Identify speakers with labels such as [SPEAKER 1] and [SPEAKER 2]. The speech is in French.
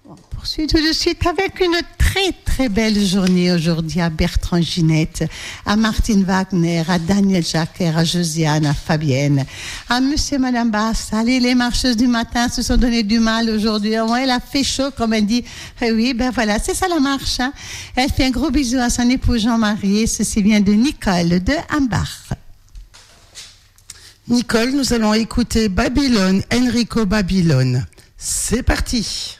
[SPEAKER 1] On poursuit tout de suite avec une très très belle journée aujourd'hui à Bertrand Ginette, à Martine Wagner, à Daniel Jacquer, à Josiane, à Fabienne, à Monsieur et Madame Basse. Allez, les marcheuses du matin se sont donné du mal aujourd'hui. Au moins, elle a fait chaud, comme elle dit. Eh oui, ben voilà, c'est ça la marche. Hein. Elle fait un gros bisou à son époux Jean-Marie. Ceci vient de Nicole de Hambach.
[SPEAKER 2] Nicole, nous allons écouter Babylone, Enrico Babylone. C'est parti.